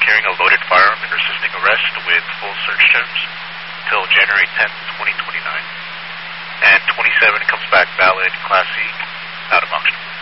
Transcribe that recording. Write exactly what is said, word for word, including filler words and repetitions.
carrying a loaded firearm and resisting arrest with full search terms until January tenth, twenty twenty-nine. And twenty-seven comes back valid, Class C, out of auction.